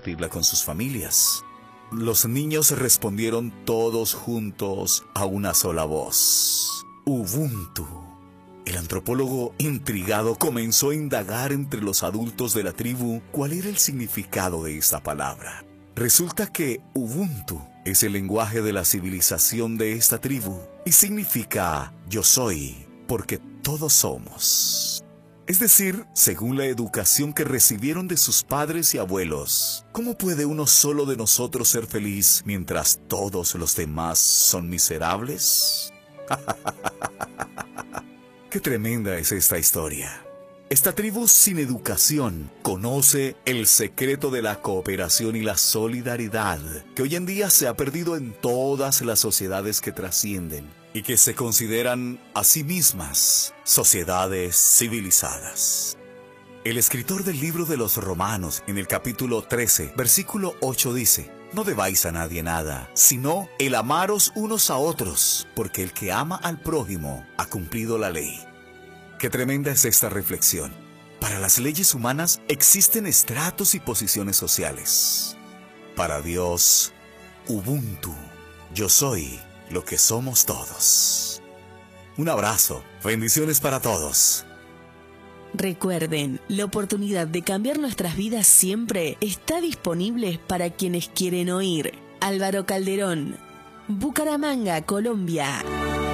compartirla con sus familias. Los niños respondieron todos juntos a una sola voz: Ubuntu. El antropólogo, intrigado, comenzó a indagar entre los adultos de la tribu cuál era el significado de esta palabra. Resulta que Ubuntu es el lenguaje de la civilización de esta tribu y significa yo soy, porque todos somos. Es decir, según la educación que recibieron de sus padres y abuelos, ¿cómo puede uno solo de nosotros ser feliz mientras todos los demás son miserables? ¡Qué tremenda es esta historia! Esta tribu sin educación conoce el secreto de la cooperación y la solidaridad que hoy en día se ha perdido en todas las sociedades que trascienden y que se consideran a sí mismas sociedades civilizadas. El escritor del libro de los Romanos, en el capítulo 13, versículo 8 dice: no debáis a nadie nada, sino el amaros unos a otros, porque el que ama al prójimo ha cumplido la ley. Qué tremenda es esta reflexión. Para las leyes humanas existen estratos y posiciones sociales. Para Dios, Ubuntu, yo soy lo que somos todos. Un abrazo, bendiciones para todos. Recuerden, la oportunidad de cambiar nuestras vidas siempre está disponible para quienes quieren oír. Álvaro Calderón, Bucaramanga, Colombia.